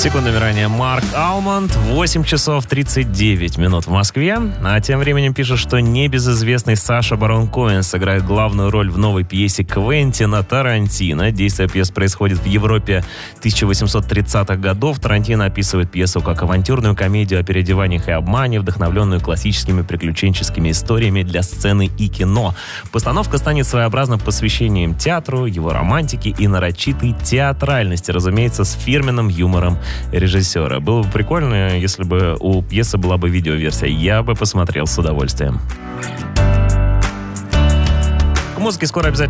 Секундами ранее Марк Алмонд, 8 часов 39 минут в Москве. А тем временем пишет, что небезызвестный Саша Барон Коэн сыграет главную роль в новой пьесе Квентина Тарантино. Действие пьесы происходит в Европе 1830-х годов. Тарантино описывает пьесу как авантюрную комедию о переодеваниях и обмане, вдохновленную классическими приключенческими историями для сцены и кино. Постановка станет своеобразным посвящением театру, его романтике и нарочитой театральности, разумеется, с фирменным юмором режиссера. Было бы прикольно, если бы у пьесы была бы видеоверсия. Я бы посмотрел с удовольствием. К музыке скоро обязательно